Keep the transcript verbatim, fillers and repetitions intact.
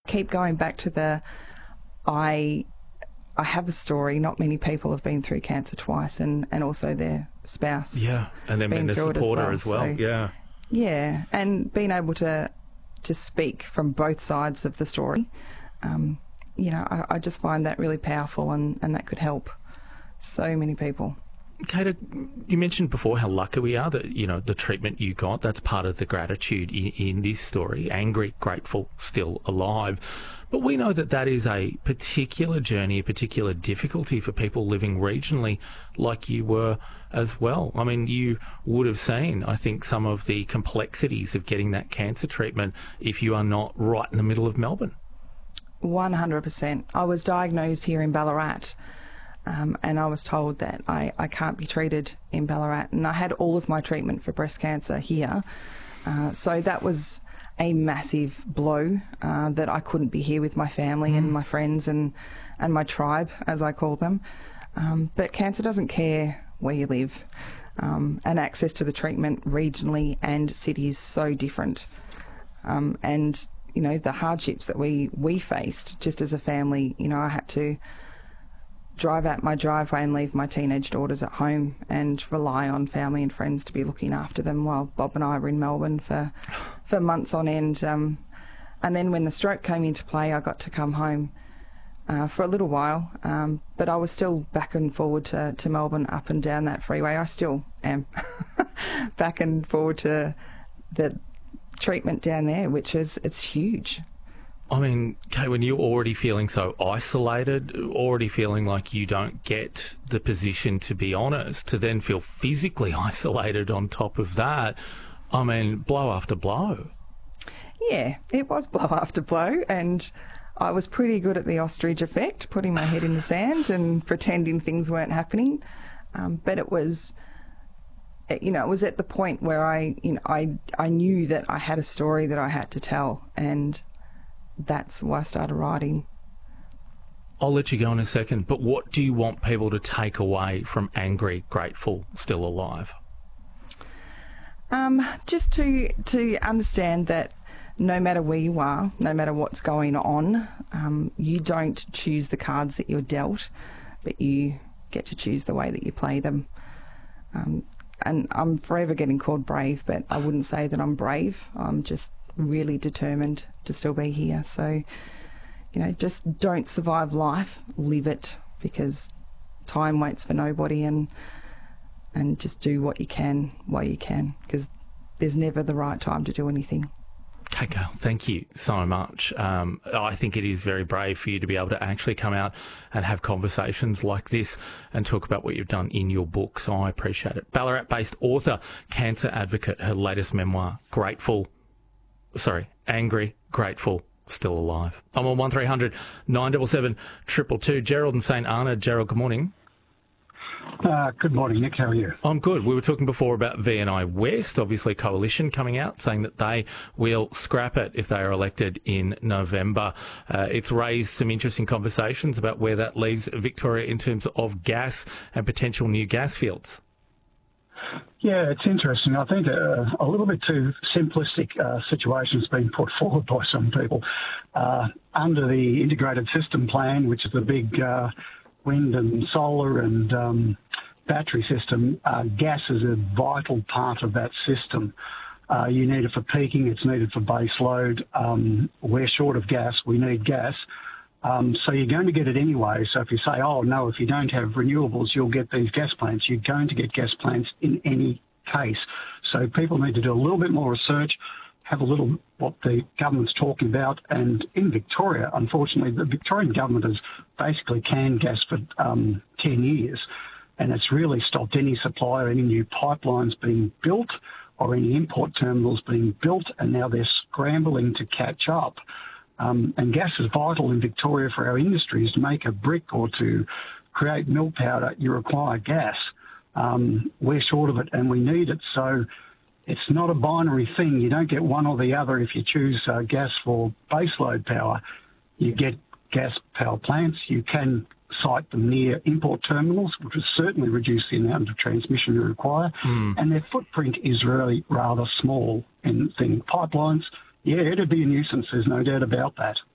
keep going back to the, I I have a story. Not many people have been through cancer twice, and, and also their spouse. Yeah, and then being the supporter as well. As well. So, yeah. Yeah, and being able to to speak from both sides of the story, um, you know, I, I just find that really powerful, and, and that could help so many people. Kate, you mentioned before how lucky we are that, you know, the treatment you got, that's part of the gratitude in, in this story. Angry, grateful, still alive. But we know that that is a particular journey, a particular difficulty for people living regionally like you were as well. I mean, you would have seen, I think, some of the complexities of getting that cancer treatment if you are not right in the middle of Melbourne. one hundred percent. I was diagnosed here in Ballarat. Um, and I was told that I, I can't be treated in Ballarat. And I had all of my treatment for breast cancer here. Uh, so that was a massive blow, uh, that I couldn't be here with my family mm. and my friends and, and my tribe, as I call them. Um, but cancer doesn't care where you live. Um, and access to the treatment regionally and city is so different. Um, and, you know, the hardships that we, we faced just as a family, you know, I had to drive out my driveway and leave my teenage daughters at home and rely on family and friends to be looking after them while Bob and I were in Melbourne for for months on end. Um, and then when the stroke came into play, I got to come home uh, for a little while, um, but I was still back and forward to, to Melbourne, up and down that freeway. I still am back and forward to the treatment down there, which is, it's huge. I mean, Kate, when you're already feeling so isolated, already feeling like you don't get the position to be honest, to then feel physically isolated on top of that, I mean, blow after blow. Yeah, it was blow after blow, and I was pretty good at the ostrich effect, putting my head in the sand and pretending things weren't happening. Um, but it was, you know, it was at the point where I, you know, I, I knew that I had a story that I had to tell, and that's why I started writing. I'll let you go in a second, but what do you want people to take away from Angry, Grateful, Still Alive? Um, just to to understand that no matter where you are, no matter what's going on, um, you don't choose the cards that you're dealt, but you get to choose the way that you play them. Um, and I'm forever getting called brave, but I wouldn't say that I'm brave. I'm just really determined to still be here. So, you know, just don't survive life, live it, because time waits for nobody, and and just do what you can while you can, because there's never the right time to do anything. Kate Gale, thank you so much. Um, I think it is very brave for you to be able to actually come out and have conversations like this and talk about what you've done in your book, so I appreciate it. Ballarat-based author, cancer advocate, her latest memoir, Grateful, sorry, Angry, Grateful, Still Alive. I'm on one three hundred nine seven seven two two two. Gerald in Saint Arnaud. Gerald, good morning. Uh, good morning, Nick. How are you? I'm good. We were talking before about V and I West, obviously Coalition coming out saying that they will scrap it if they are elected in November. Uh, it's raised some interesting conversations about where that leaves Victoria in terms of gas and potential new gas fields. Yeah, it's interesting. I think uh, a little bit too simplistic uh, situations being put forward by some people. Uh, under the Integrated System Plan, which is the big uh, wind and solar and um, battery system, uh, gas is a vital part of that system. Uh, you need it for peaking, it's needed for base load. Um, we're short of gas, we need gas. Um, so you're going to get it anyway. So if you say, oh, no, if you don't have renewables, you'll get these gas plants. You're going to get gas plants in any case. So people need to do a little bit more research, have a little what the government's talking about. And in Victoria, unfortunately, the Victorian government has basically canned gas for um, ten years. And it's really stopped any supply or any new pipelines being built or any import terminals being built. And now they're scrambling to catch up. Um, and gas is vital in Victoria for our industries. To make a brick or to create milk powder, you require gas. Um, we're short of it and we need it. So it's not a binary thing. You don't get one or the other. If you choose uh, gas for baseload power, you get gas power plants. You can site them near import terminals, which will certainly reduce the amount of transmission you require. Mm. And their footprint is really rather small in things. Pipelines, yeah, it'd be a nuisance. There's no doubt about that.